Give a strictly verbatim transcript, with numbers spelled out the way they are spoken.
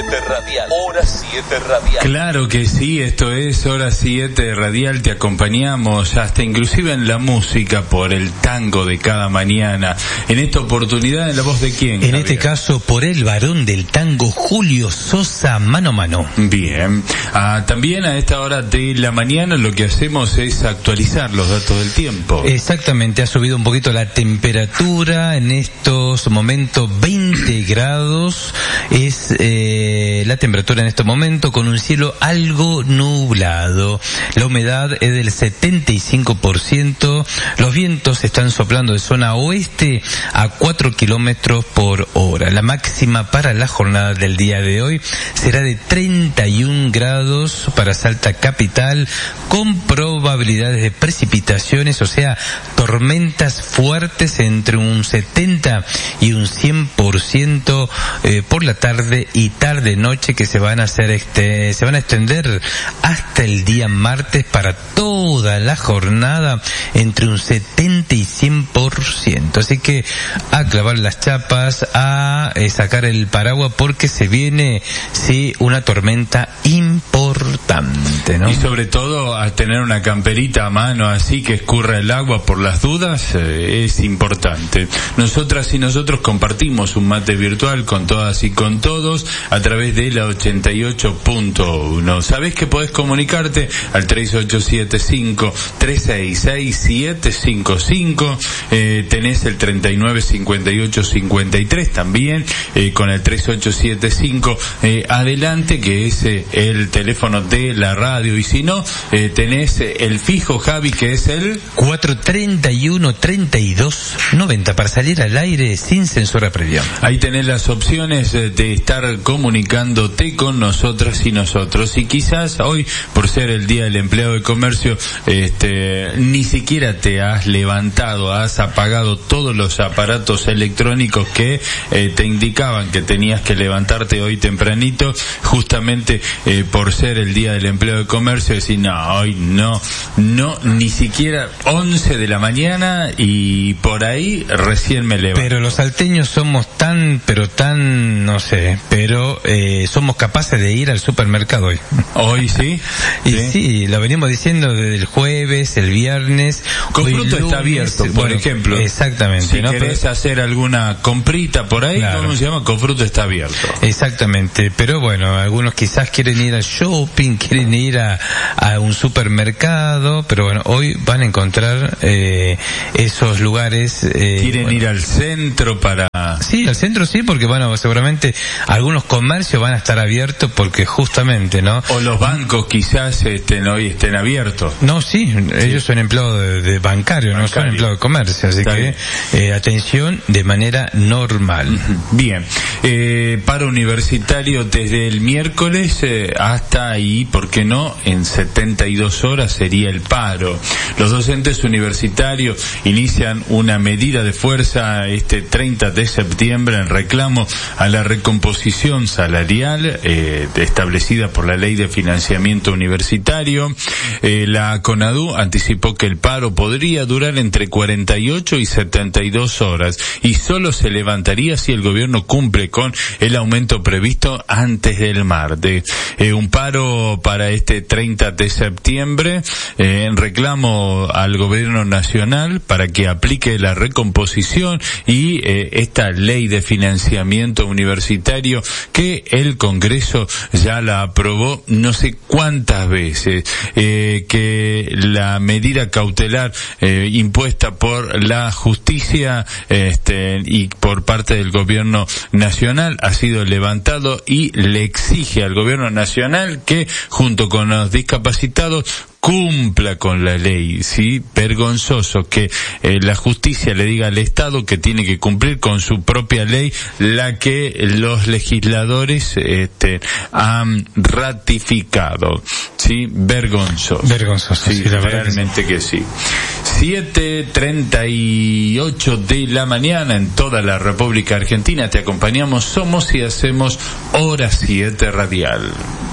siete Radial. Hora siete Radial. Claro que sí, esto es Hora siete Radial. Te acompañamos hasta inclusive en la música por el tango de cada mañana. En esta oportunidad, ¿en la voz de quién? En Javier? este caso, por el varón del tango, Julio Sosa, Mano a Mano. Bien. Ah, también a esta hora de la mañana lo que hacemos es actualizar los datos del tiempo. Exactamente, ha subido un poquito la temperatura en estos momentos, veinte grados es eh, la temperatura en este momento, con un cielo algo nublado. La humedad es del setenta y cinco por ciento, los vientos están soplando de zona oeste a cuatro kilómetros por hora. La máxima para la jornada del día de hoy será de treinta y un grados para Salta capital, con probabilidades de precipitaciones, o sea, tormentas fuertes entre un setenta y un cien por ciento eh, por la tarde y tarde-noche, que se van a hacer este, se van a extender hasta el día martes para toda la jornada entre un setenta y cien por ciento. Así que a clavar las chapas, a eh, sacar el paraguas, porque se viene, sí, una tormenta importante, ¿no? Y sobre todo a tener una camperita a mano, así que escurra el agua por las dudas, eh, es importante. Nosotras y nosotros compartimos un mate virtual con todas y con todos a través de la ochenta y ocho punto uno. ¿Sabés que podés comunicarte al tres ocho siete cinco, tres seis seis, siete cinco cinco? Eh, tenés el treinta y nueve cincuenta y ocho cincuenta y tres también, eh, con el tres ocho siete cinco eh, adelante, que es eh, el teléfono de la radio. Y si no, eh, tenés eh, el fijo, Javi, que es el cuatro treinta y uno, treinta y dos, noventa, para salir al aire sin censura previa. Ahí tenés las opciones de estar comunicándote con nosotras y nosotros. Y quizás hoy, por ser el Día del Empleado de Comercio, este, ni siquiera te has levantado, has apagado todos los aparatos electrónicos que eh, te indicaban que tenías que levantarte hoy tempranito, justamente eh, por ser el Día del Empleado de Comercio. Decir, no, hoy no, no, ni siquiera once de la mañana y por ahí recién me levanto. Pero los salteños somos tan, pero tan, no sé, pero eh, somos capaces de ir al supermercado hoy. ¿Hoy sí? Y sí, sí, lo venimos diciendo desde el jueves, el viernes. Confruto está abierto, por bueno, ejemplo. Exactamente. Si ¿no? querés pero, hacer alguna comprita por ahí, claro. ¿Cómo se llama? Confruto está abierto. Exactamente, pero bueno, algunos quizás quieren ir al shopping, quieren ir a, a un supermercado, pero bueno, hoy van a encontrar eh, esos lugares. Eh, ¿Quieren bueno, ir al centro para...? Sí, al centro sí, porque bueno, seguramente algunos comercios van a estar abiertos porque justamente, ¿no? O los bancos quizás estén hoy estén abiertos. No, sí, sí. Ellos son empleados de, de bancario, bancario, no son empleados de comercio, así Está que eh, atención de manera normal. Bien, eh, paro universitario desde el miércoles eh, hasta ahí, ¿por qué no? En setenta y dos horas sería el paro. Los docentes universitarios inician una medida de fuerza este treinta de septiembre en reclamo a la recomposición salarial eh, establecida por la Ley de Financiamiento Universitario. Eh, la CONADU anticipó que el paro podría durar entre cuarenta y ocho y setenta y dos horas y solo se levantaría si el gobierno cumple con el aumento previsto antes del martes. Eh, un paro para este treinta de septiembre eh, en reclamo al gobierno nacional para que aplique la recomposición y eh, esta ley de financiamiento universitario que el Congreso ya la aprobó no sé cuántas veces, eh, que la medida cautelar eh, impuesta por la justicia este, y por parte del gobierno nacional ha sido levantado y le exige al gobierno nacional que junto con los discapacitados cumpla con la ley, ¿sí? Vergonzoso que eh, la justicia le diga al Estado que tiene que cumplir con su propia ley, la que los legisladores este, han ratificado, ¿sí? Vergonzoso. Vergonzoso, sí, sí, la realmente verdad. Que sí. siete treinta y ocho de la mañana en toda la República Argentina. Te acompañamos, somos y hacemos Hora siete Radial.